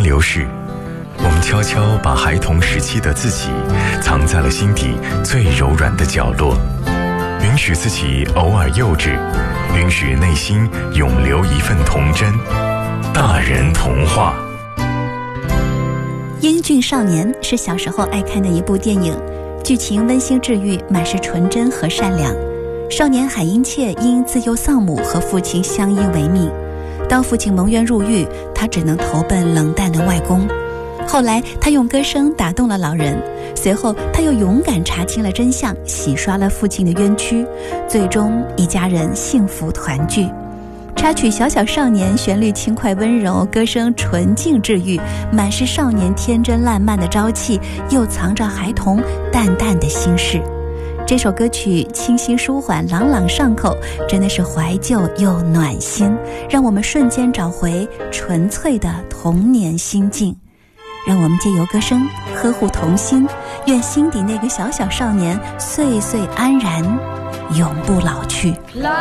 流逝，我们悄悄把孩童时期的自己藏在了心底最柔软的角落，允许自己偶尔幼稚，允许内心永留一份童真。大人童话。 英俊少年是小时候爱看的一部电影，剧情温馨治愈，满是纯真和善良。少年海因切因自幼丧母和父亲相依为命，当父亲蒙冤入狱，他只能投奔冷淡的外公。后来他用歌声打动了老人，随后他又勇敢查清了真相，洗刷了父亲的冤屈，最终一家人幸福团聚。插曲《小小少年》，旋律轻快温柔，歌声纯净治愈，满是少年天真烂漫的朝气，又藏着孩童淡淡的心事。这首歌曲清新舒缓，朗朗上口，真的是怀旧又暖心，让我们瞬间找回纯粹的童年心境。让我们借由歌声呵护童心，愿心底那个小小少年岁岁安然，永不老去。